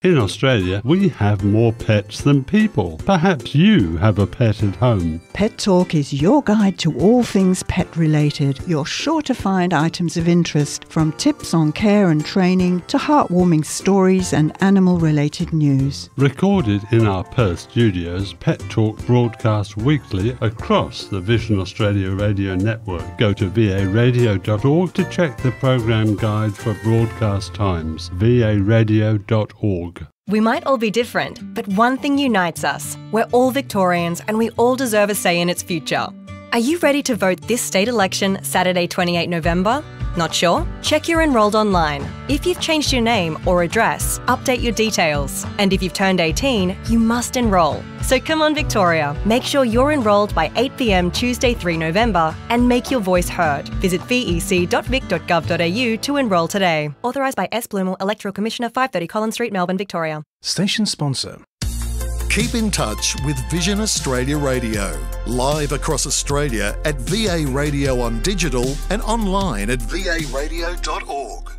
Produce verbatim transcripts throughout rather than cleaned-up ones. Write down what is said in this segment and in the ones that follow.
In Australia, we have more pets than people. Perhaps you have a pet at home. Pet Talk is your guide to all things pet related. You're sure to find items of interest, from tips on care and training to heartwarming stories and animal related news. Recorded in our Perth studios, Pet Talk broadcasts weekly across the Vision Australia radio network. Go to v a radio dot org to check the program guide for broadcast times. v a radio dot org. We might all be different, but one thing unites us. We're all Victorians and we all deserve a say in its future. Are you ready to vote this state election Saturday, twenty-eighth November? Not sure? Check you're enrolled online. If you've changed your name or address, update your details. And if you've turned eighteen, you must enrol. So come on, Victoria. Make sure you're enrolled by eight p m Tuesday, the third of November and make your voice heard. Visit v e c dot vic dot gov dot a u to enrol today. Authorised by S. Bloomer, Electoral Commissioner, five thirty Collins Street, Melbourne, Victoria. Station sponsor. Keep in touch with Vision Australia Radio, live across Australia at V A Radio on digital and online at v a radio dot org.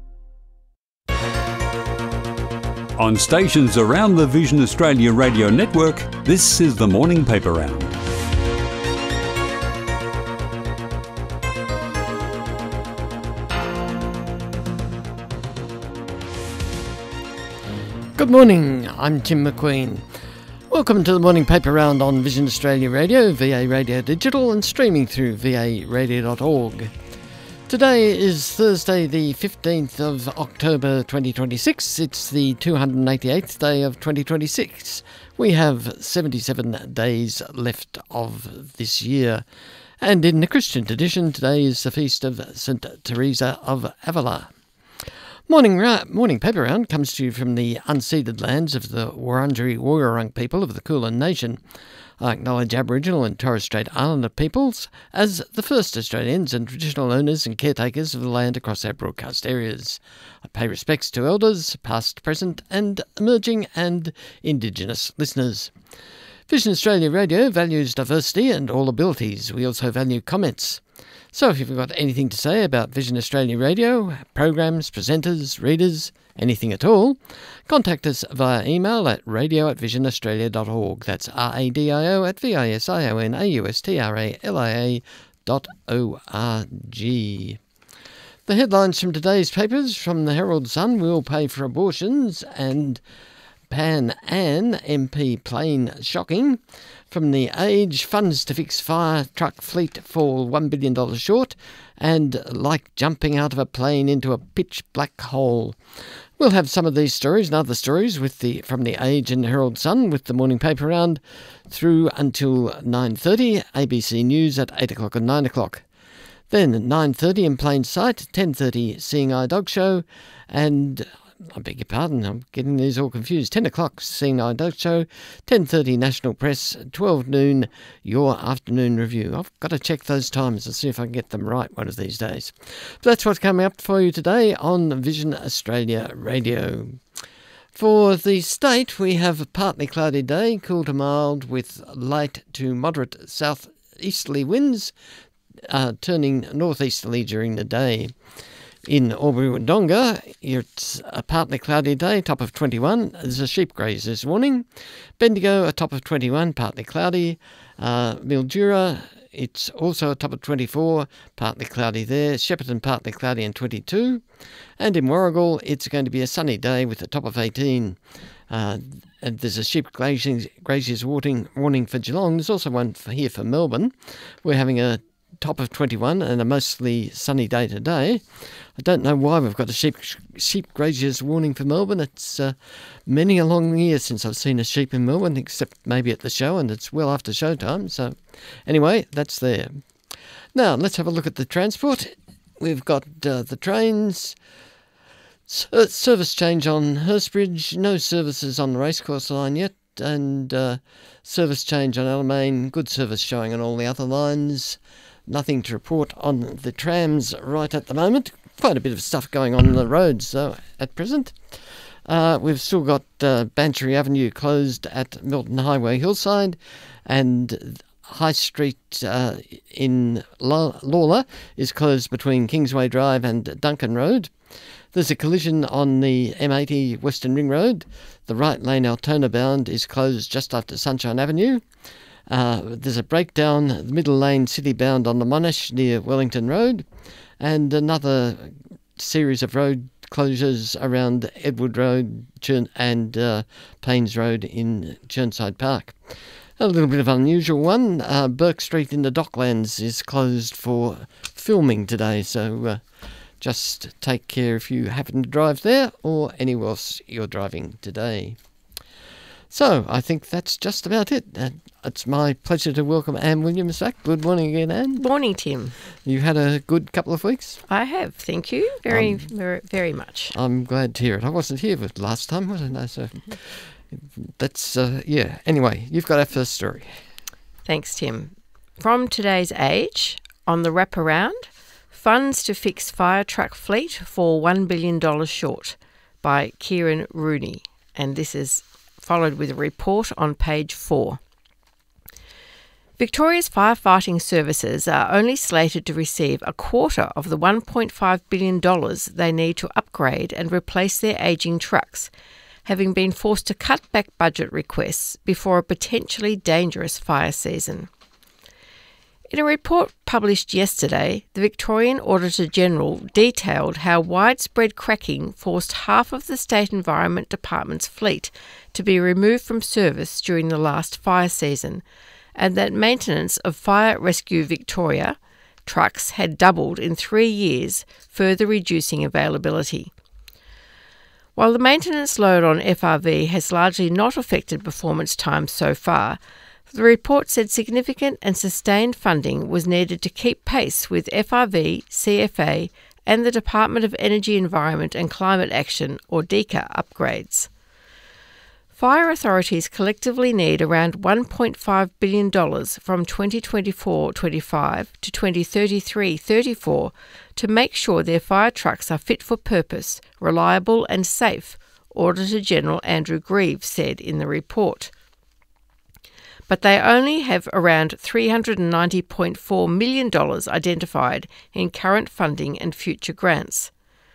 On stations around the Vision Australia radio network, this is the Morning Paper Round. Good morning, I'm Tim McQueen. Welcome to the Morning Paper Round on Vision Australia Radio, V A Radio Digital and streaming through v a radio dot org. Today is Thursday the fifteenth of October twenty twenty-six. It's the two hundred eighty-eighth day of twenty twenty-six. We have seventy-seven days left of this year. And in the Christian tradition, today is the feast of Saint Teresa of Avila. Morning, ra- morning Paper Round comes to you from the unceded lands of the Wurundjeri Woiwurrung people of the Kulin Nation. I acknowledge Aboriginal and Torres Strait Islander peoples as the first Australians and traditional owners and caretakers of the land across our broadcast areas. I pay respects to elders, past, present and emerging and Indigenous listeners. Vision Australia Radio values diversity and all abilities. We also value comments. So if you've got anything to say about Vision Australia Radio, programs, presenters, readers, anything at all, contact us via email at radio at vision australia dot org. That's R A D I O at V I S I O N A U S T R A L I A dot O R G. The headlines from today's papers: from the Herald Sun, we'll pay for abortions, and Pan An M P plane shocking. From the Age, funds to fix fire truck fleet fall one billion dollars short, and like jumping out of a plane into a pitch black hole. We'll have some of these stories and other stories with the from the Age and Herald Sun with the Morning Paper Round through until nine thirty, A B C News at eight o'clock and nine o'clock. Then nine thirty in Plain Sight, ten thirty Seeing Eye Dog Show, and I beg your pardon, I'm getting these all confused. ten o'clock, Seeing Eye Dog Show. ten thirty, National Press. twelve noon, Your Afternoon Review. I've got to check those times and see if I can get them right one of these days. But that's what's coming up for you today on Vision Australia Radio. For the state, we have a partly cloudy day, cool to mild with light to moderate southeasterly winds, uh, turning northeasterly during the day. In Albury-Wodonga, it's a partly cloudy day, top of twenty-one. There's a sheep graze this morning. Bendigo, a top of twenty-one, partly cloudy. Uh, Mildura, it's also a top of twenty-four, partly cloudy there. Shepparton, partly cloudy and twenty-two. And in Warragul, it's going to be a sunny day with a top of eighteen. Uh, and there's a sheep grazing, graziers warning, warning for Geelong. There's also one for here for Melbourne. We're having a top of twenty-one and a mostly sunny day today. I don't know why we've got a sheep sheep graziers warning for Melbourne. It's uh, many a long year since I've seen a sheep in Melbourne, except maybe at the show, and it's well after showtime. So anyway, that's there. Now let's have a look at the transport. We've got uh, the trains. S- service change on Hurstbridge. No services on the racecourse line yet. And uh, service change on Alamein. Good service showing on all the other lines. Nothing to report on the trams right at the moment. Quite a bit of stuff going on on the roads, though, at present. Uh, we've still got uh, Bantry Avenue closed at Milton Highway Hillside, and High Street uh, in Lawler is closed between Kingsway Drive and Duncan Road. There's a collision on the M eighty Western Ring Road. The right lane Altona bound is closed just after Sunshine Avenue. Uh, there's a breakdown, the middle lane city bound on the Monash near Wellington Road, and another series of road closures around Edward Road and uh, Paynes Road in Chirnside Park. A little bit of an unusual one, uh, Burke Street in the Docklands is closed for filming today, so uh, just take care if you happen to drive there or anywhere else you're driving today. So, I think that's just about it. Uh, it's my pleasure to welcome Anne Williams back. Good morning again, Anne. Morning, Tim. You had a good couple of weeks? I have, thank you. Very, Um, very, very much. I'm glad to hear it. I wasn't here for last time, was I? No, so that's, uh, yeah. Anyway, you've got our first story. Thanks, Tim. From today's Age, on the wraparound, funds to fix fire truck fleet fall one billion dollars short, by Kieran Rooney. And this is followed with a report on page four. Victoria's firefighting services are only slated to receive a quarter of the one point five billion dollars they need to upgrade and replace their ageing trucks, having been forced to cut back budget requests before a potentially dangerous fire season. In a report published yesterday, the Victorian Auditor-General detailed how widespread cracking forced half of the State Environment Department's fleet to be removed from service during the last fire season, and that maintenance of Fire Rescue Victoria trucks had doubled in three years, further reducing availability. While the maintenance load on F R V has largely not affected performance times so far, the report said significant and sustained funding was needed to keep pace with F R V, C F A and the Department of Energy, Environment and Climate Action, or DECA, upgrades. Fire authorities collectively need around one point five billion dollars from twenty twenty-four twenty-five to twenty thirty-three thirty-four to make sure their fire trucks are fit for purpose, reliable and safe, Auditor-General Andrew Grieve said in the report. But they only have around three hundred ninety point four million dollars identified in current funding and future grants.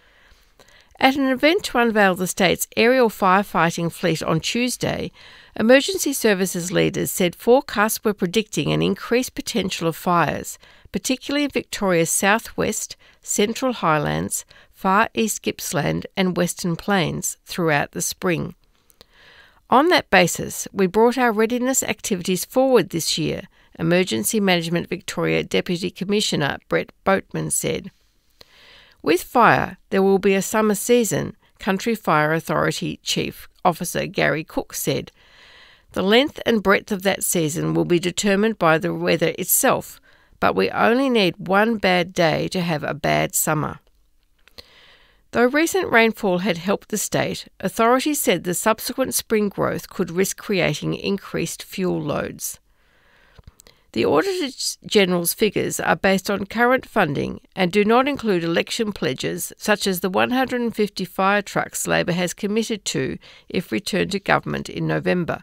At an event to unveil the state's aerial firefighting fleet on Tuesday, emergency services leaders said forecasts were predicting an increased potential of fires, particularly in Victoria's southwest, central highlands, far east Gippsland and Western Plains throughout the spring. On that basis, we brought our readiness activities forward this year, Emergency Management Victoria Deputy Commissioner Brett Boatman said. With fire, there will be a summer season, Country Fire Authority Chief Officer Gary Cook said. The length and breadth of that season will be determined by the weather itself, but we only need one bad day to have a bad summer. Though recent rainfall had helped the state, authorities said the subsequent spring growth could risk creating increased fuel loads. The Auditor-General's figures are based on current funding and do not include election pledges such as the one hundred fifty fire trucks Labor has committed to if returned to government in November.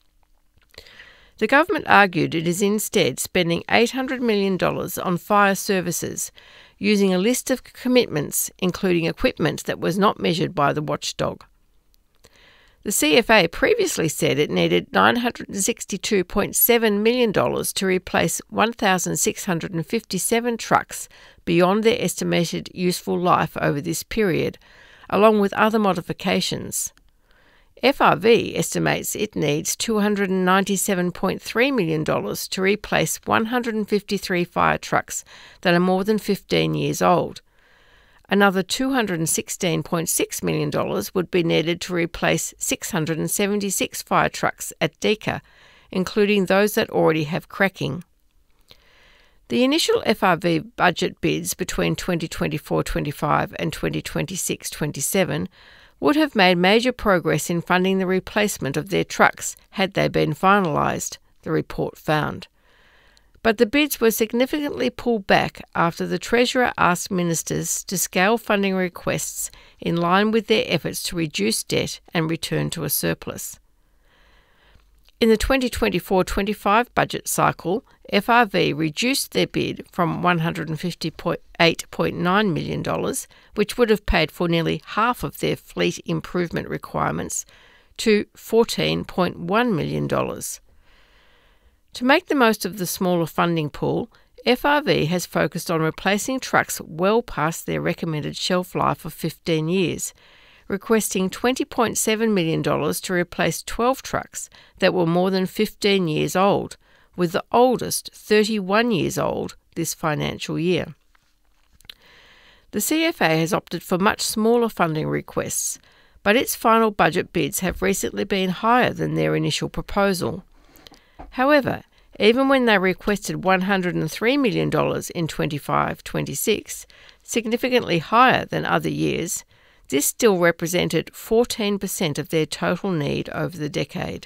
The government argued it is instead spending eight hundred million dollars on fire services, using a list of commitments including equipment that was not measured by the watchdog. The C F A previously said it needed nine hundred sixty-two point seven million dollars to replace one thousand six hundred fifty-seven trucks beyond their estimated useful life over this period, along with other modifications. F R V estimates it needs two hundred ninety-seven point three million dollars to replace one hundred fifty-three fire trucks that are more than fifteen years old. Another two hundred sixteen point six million dollars would be needed to replace six hundred seventy-six fire trucks at DECA, including those that already have cracking. The initial F R V budget bids between twenty twenty-four twenty-five and twenty twenty-six twenty-seven would have made major progress in funding the replacement of their trucks had they been finalised, the report found. But the bids were significantly pulled back after the Treasurer asked ministers to scale funding requests in line with their efforts to reduce debt and return to a surplus. In the twenty twenty-four twenty-five budget cycle, F R V reduced their bid from one hundred fifty eight point nine million dollars, which would have paid for nearly half of their fleet improvement requirements, to fourteen point one million dollars. To make the most of the smaller funding pool, F R V has focused on replacing trucks well past their recommended shelf life of fifteen years, requesting twenty point seven million dollars to replace twelve trucks that were more than fifteen years old, with the oldest thirty-one years old this financial year. The C F A has opted for much smaller funding requests, but its final budget bids have recently been higher than their initial proposal. However, even when they requested one hundred three million dollars in twenty-five twenty-six, significantly higher than other years, this still represented fourteen percent of their total need over the decade.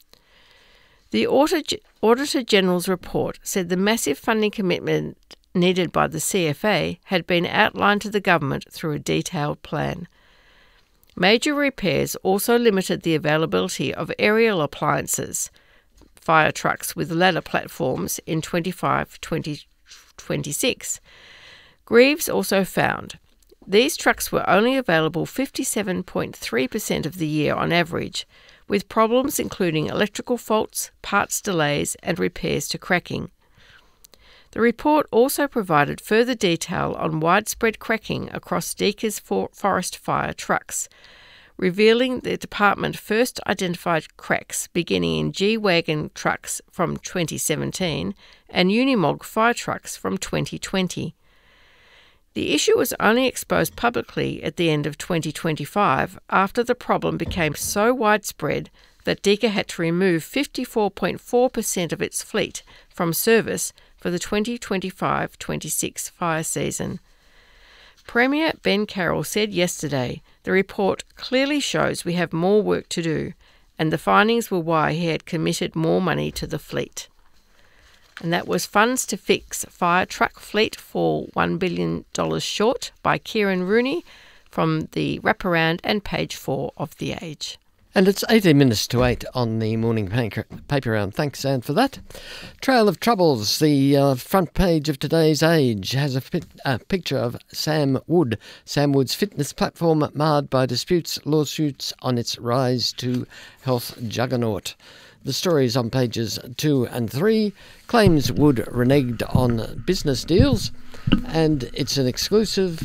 The Auditor General's report said the massive funding commitment needed by the C F A had been outlined to the government through a detailed plan. Major repairs also limited the availability of aerial appliances, fire trucks with ladder platforms, in twenty-five twenty-six. Greaves also found these trucks were only available fifty-seven point three percent of the year on average, with problems including electrical faults, parts delays, and repairs to cracking. The report also provided further detail on widespread cracking across Deaker's for forest fire trucks, revealing the department first identified cracks beginning in G-Wagon trucks from twenty seventeen and Unimog fire trucks from twenty twenty. The issue was only exposed publicly at the end of twenty twenty-five after the problem became so widespread that Deaker had to remove fifty-four point four percent of its fleet from service for the twenty twenty-five twenty-six fire season. Premier Ben Carroll said yesterday the report clearly shows we have more work to do, and the findings were why he had committed more money to the fleet. And that was Funds to Fix Fire Truck Fleet Fall one billion dollars Short by Kieran Rooney from the Wraparound and page four of The Age. And it's eighteen minutes to eight on the morning paper, paper round. Thanks, Anne, for that. Trail of Troubles, the uh, front page of today's Age, has a, pit, a picture of Sam Wood. Sam Wood's fitness platform marred by disputes, lawsuits on its rise to health juggernaut. The story is on pages two and three. Claims Wood reneged on business deals, and it's an exclusive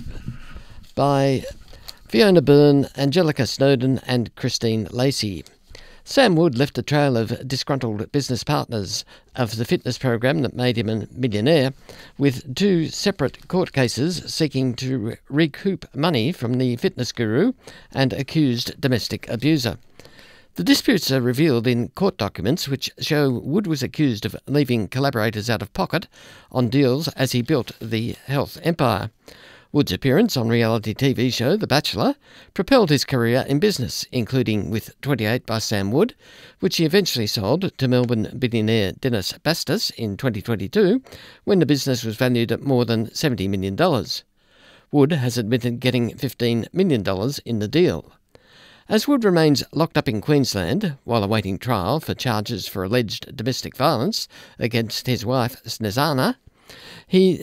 by Fiona Byrne, Angelica Snowden and Christine Lacey. Sam Wood left a trail of disgruntled business partners of the fitness program that made him a millionaire, with two separate court cases seeking to recoup money from the fitness guru and accused domestic abuser. The disputes are revealed in court documents which show Wood was accused of leaving collaborators out of pocket on deals as he built the health empire. Wood's appearance on reality T V show The Bachelor propelled his career in business, including with twenty-eight by Sam Wood, which he eventually sold to Melbourne billionaire Dennis Bastos in twenty twenty-two, when the business was valued at more than seventy million dollars. Wood has admitted getting fifteen million dollars in the deal. As Wood remains locked up in Queensland while awaiting trial for charges for alleged domestic violence against his wife Snezana, he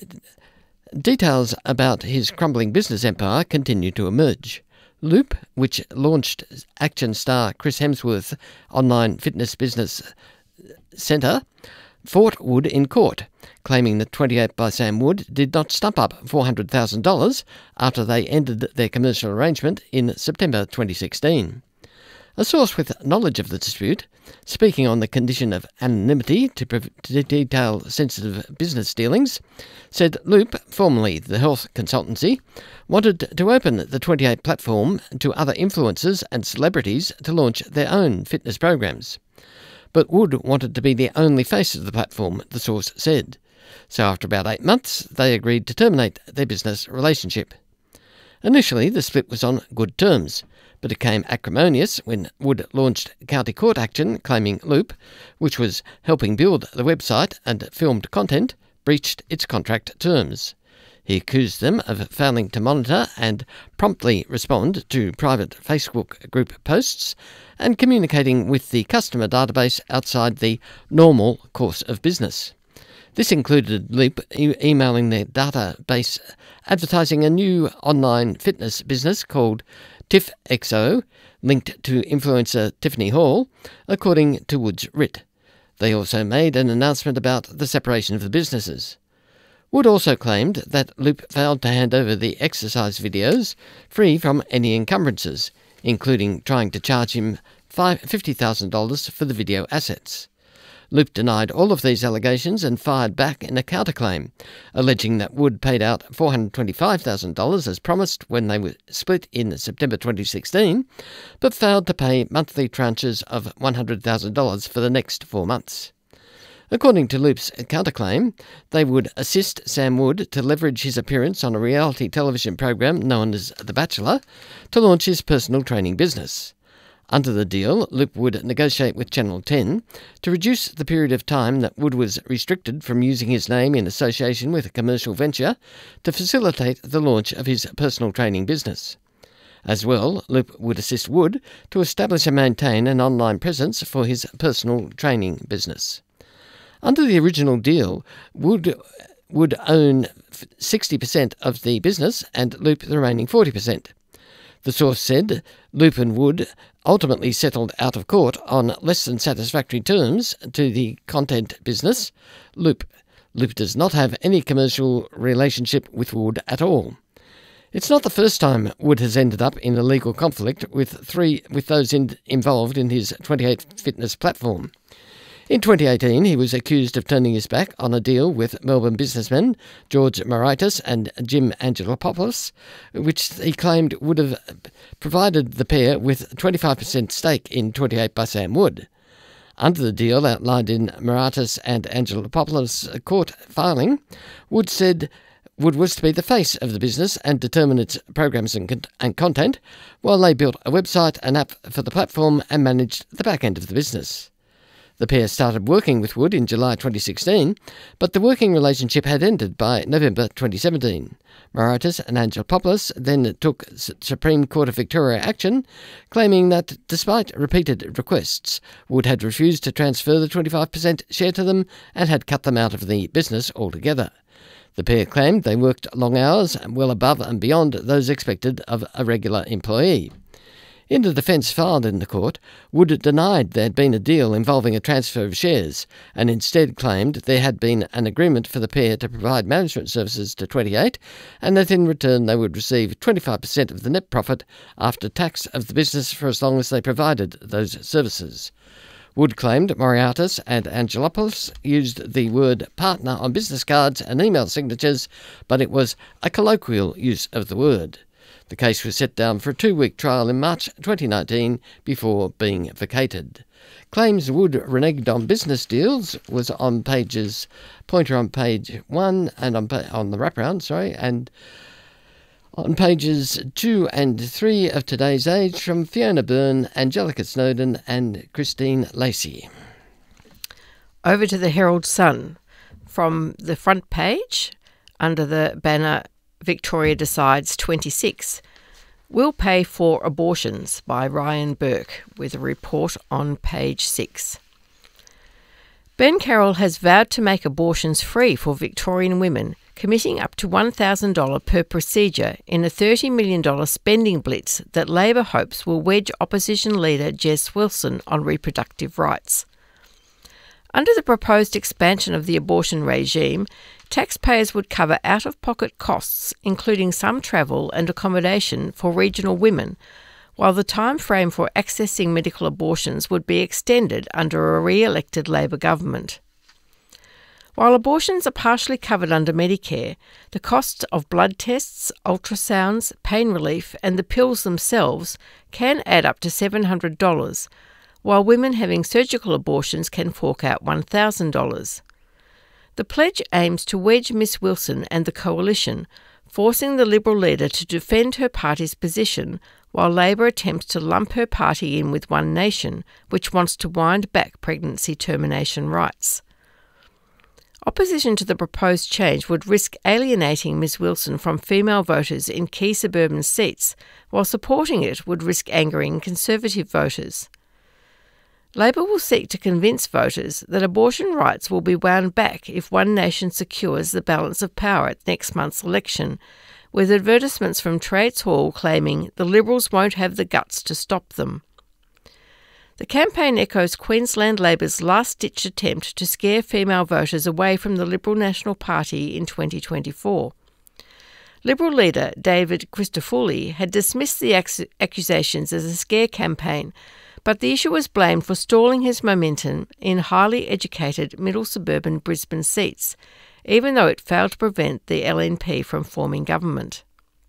details about his crumbling business empire continue to emerge. Loop, which launched action star Chris Hemsworth's online fitness business centre, fought Wood in court, claiming that twenty-eight by Sam Wood did not stump up four hundred thousand dollars after they ended their commercial arrangement in September twenty sixteen. A source with knowledge of the dispute, speaking on the condition of anonymity to, pre- to detail sensitive business dealings, said Loop, formerly the health consultancy, wanted to open the twenty-eight platform to other influencers and celebrities to launch their own fitness programs. But Wood wanted to be the only face of the platform, the source said. So after about eight months, they agreed to terminate their business relationship. Initially, the split was on good terms, but it became acrimonious when Wood launched county court action claiming Loop, which was helping build the website and filmed content, breached its contract terms. He accused them of failing to monitor and promptly respond to private Facebook group posts and communicating with the customer database outside the normal course of business. This included Loop e- emailing their database advertising a new online fitness business called TiffXO, linked to influencer Tiffany Hall, according to Wood's writ. They also made an announcement about the separation of the businesses. Wood also claimed that Loop failed to hand over the exercise videos free from any encumbrances, including trying to charge him fifty thousand dollars for the video assets. Loop denied all of these allegations and fired back in a counterclaim, alleging that Wood paid out four hundred twenty-five thousand dollars as promised when they were split in September twenty sixteen, but failed to pay monthly tranches of one hundred thousand dollars for the next four months. According to Loop's counterclaim, they would assist Sam Wood to leverage his appearance on a reality television program known as The Bachelor to launch his personal training business. Under the deal, Loop would negotiate with Channel ten to reduce the period of time that Wood was restricted from using his name in association with a commercial venture to facilitate the launch of his personal training business. As well, Loop would assist Wood to establish and maintain an online presence for his personal training business. Under the original deal, Wood would own sixty percent of the business and Loop the remaining forty percent. The source said Loop and Wood ultimately settled out of court on less than satisfactory terms to the content business, Loop. Loop does not have any commercial relationship with Wood at all. It's not the first time Wood has ended up in a legal conflict with three with those in, involved in his twenty-eight fitness platform. In twenty eighteen, he was accused of turning his back on a deal with Melbourne businessmen George Moraitis and Jim Angelopoulos, which he claimed would have provided the pair with a twenty-five percent stake in twenty-eight by Sam Wood. Under the deal outlined in Moraitis and Angelopoulos' court filing, Wood said Wood was to be the face of the business and determine its programs and, con- and content, while they built a website, an app for the platform and managed the back end of the business. The pair started working with Wood in July twenty sixteen, but the working relationship had ended by November twenty seventeen. Moraitis and Angelopoulos then took Supreme Court of Victoria action, claiming that despite repeated requests, Wood had refused to transfer the twenty-five percent share to them and had cut them out of the business altogether. The pair claimed they worked long hours, well above and beyond those expected of a regular employee. In the defence filed in the court, Wood denied there had been a deal involving a transfer of shares and instead claimed there had been an agreement for the pair to provide management services to twenty-eight and that in return they would receive twenty-five percent of the net profit after tax of the business for as long as they provided those services. Wood claimed Moraitis and Angelopoulos used the word partner on business cards and email signatures, but it was a colloquial use of the word. The case was set down for a two-week trial in March twenty nineteen before being vacated. Claims Wood reneged on business deals was on pages, pointer on page one and on, on the wraparound, sorry, and on pages two and three of Today's Age from Fiona Byrne, Angelica Snowden and Christine Lacey. Over to the Herald Sun. From the front page, under the banner Victoria Decides twenty-six, Will Pay for Abortions by Ryan Burke, with a report on page six. Ben Carroll has vowed to make abortions free for Victorian women, committing up to one thousand dollars per procedure in a thirty million dollars spending blitz that Labor hopes will wedge opposition leader Jess Wilson on reproductive rights. Under the proposed expansion of the abortion regime, taxpayers would cover out-of-pocket costs, including some travel and accommodation for regional women, while the time frame for accessing medical abortions would be extended under a re-elected Labor government. While abortions are partially covered under Medicare, the costs of blood tests, ultrasounds, pain relief and the pills themselves can add up to seven hundred dollars, while women having surgical abortions can fork out one thousand dollars. The pledge aims to wedge Miss Wilson and the coalition, forcing the Liberal leader to defend her party's position, while Labor attempts to lump her party in with One Nation, which wants to wind back pregnancy termination rights. Opposition to the proposed change would risk alienating Miss Wilson from female voters in key suburban seats, while supporting it would risk angering Conservative voters. Labor will seek to convince voters that abortion rights will be wound back if One Nation secures the balance of power at next month's election, with advertisements from Trades Hall claiming the Liberals won't have the guts to stop them. The campaign echoes Queensland Labor's last-ditch attempt to scare female voters away from the Liberal National Party in twenty twenty-four. Liberal leader David Christofouli had dismissed the ac- accusations as a scare campaign, but the issue was blamed for stalling his momentum in highly educated middle suburban Brisbane seats, even though it failed to prevent the L N P from forming government.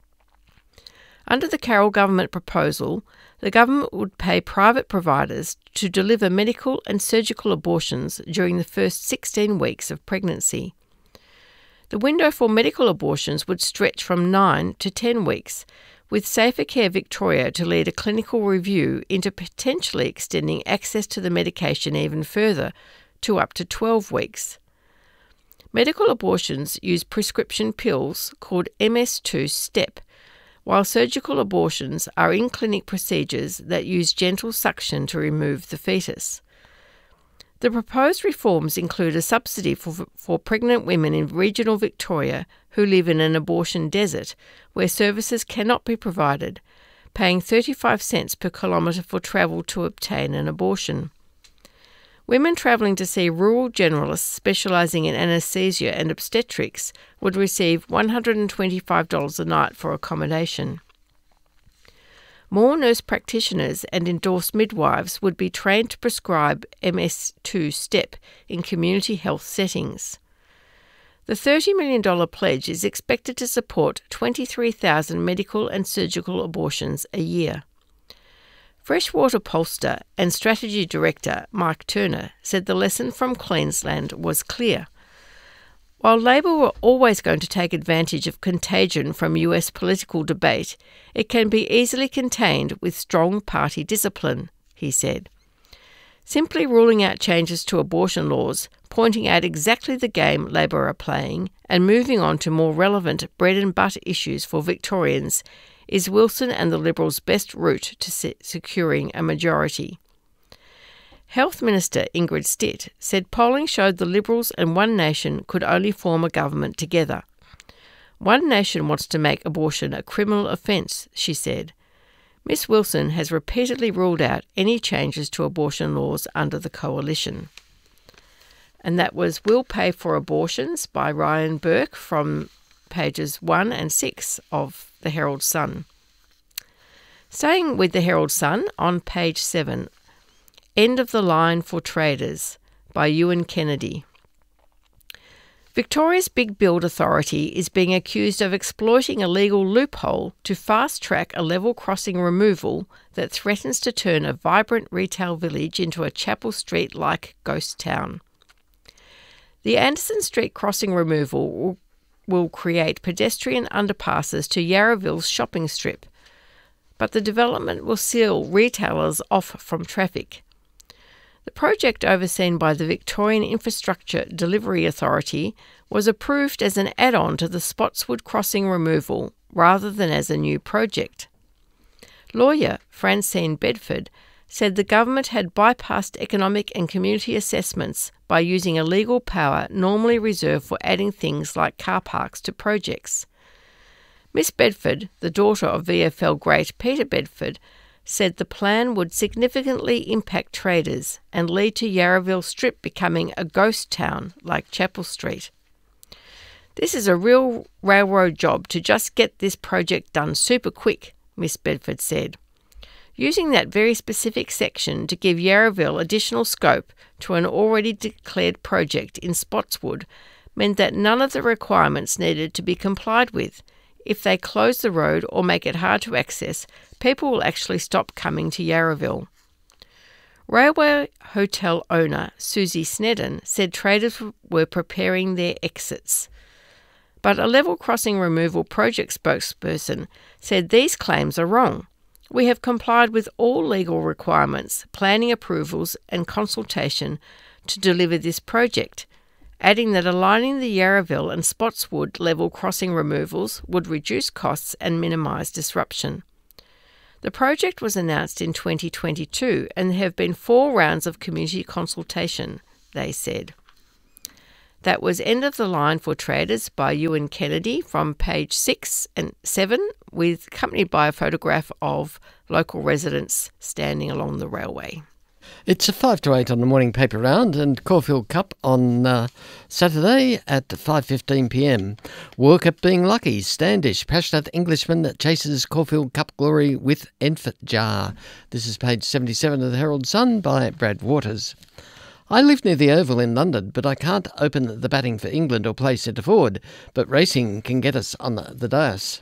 Under the Carroll government proposal, the government would pay private providers to deliver medical and surgical abortions during the first sixteen weeks of pregnancy. The window for medical abortions would stretch from nine to ten weeks, with Safer Care Victoria to lead a clinical review into potentially extending access to the medication even further, to up to twelve weeks. Medical abortions use prescription pills called M S two STEP, while surgical abortions are in-clinic procedures that use gentle suction to remove the fetus. The proposed reforms include a subsidy for, for pregnant women in regional Victoria who live in an abortion desert where services cannot be provided, paying thirty-five cents per kilometre for travel to obtain an abortion. Women travelling to see rural generalists specialising in anaesthesia and obstetrics would receive one hundred twenty-five dollars a night for accommodation. More nurse practitioners and endorsed midwives would be trained to prescribe M S two STEP in community health settings. The thirty million dollars pledge is expected to support twenty-three thousand medical and surgical abortions a year. Freshwater pollster and strategy director Mike Turner said the lesson from Queensland was clear. While Labor were always going to take advantage of contagion from U S political debate, it can be easily contained with strong party discipline, he said. Simply ruling out changes to abortion laws, pointing out exactly the game Labor are playing, and moving on to more relevant bread and butter issues for Victorians is Wilson and the Liberals' best route to se- securing a majority. Health Minister Ingrid Stitt said polling showed the Liberals and One Nation could only form a government together. One Nation wants to make abortion a criminal offence, she said. Miss Wilson has repeatedly ruled out any changes to abortion laws under the coalition. And that was We'll Pay for Abortions by Ryan Burke from pages one and six of the Herald Sun. Staying with the Herald Sun on page seven, End of the Line for Traders by Ewan Kennedy. Victoria's Big Build Authority is being accused of exploiting a legal loophole to fast-track a level crossing removal that threatens to turn a vibrant retail village into a Chapel Street-like ghost town. The Anderson Street crossing removal will, will create pedestrian underpasses to Yarraville's shopping strip, but the development will seal retailers off from traffic. The project, overseen by the Victorian Infrastructure Delivery Authority, was approved as an add-on to the Spotswood crossing removal rather than as a new project. Lawyer Francine Bedford said the government had bypassed economic and community assessments by using a legal power normally reserved for adding things like car parks to projects. Miss Bedford, the daughter of V F L great Peter Bedford, said the plan would significantly impact traders and lead to Yarraville Strip becoming a ghost town like Chapel Street. This is a real railroad job to just get this project done super quick, Miss Bedford said. Using that very specific section to give Yarraville additional scope to an already declared project in Spotswood meant that none of the requirements needed to be complied with. If they close the road or make it hard to access, people will actually stop coming to Yarraville. Railway hotel owner Susie Snedden said traders were preparing their exits. But a level crossing removal project spokesperson said these claims are wrong. We have complied with all legal requirements, planning approvals and consultation to deliver this project, adding that aligning the Yarraville and Spotswood level crossing removals would reduce costs and minimise disruption. The project was announced in twenty twenty-two and there have been four rounds of community consultation, they said. That was End of the Line for Traders by Ewan Kennedy from page six and seven, with accompanied by a photograph of local residents standing along the railway. It's a five to eight on the morning paper round and Caulfield Cup on uh, Saturday at five fifteen p m. Work at being lucky. Standish, passionate Englishman that chases Caulfield Cup glory with Enfant Jar. This is page seventy-seven of the Herald Sun by Brad Waters. I live near the Oval in London, but I can't open the batting for England or play centre forward, but racing can get us on the, the dais.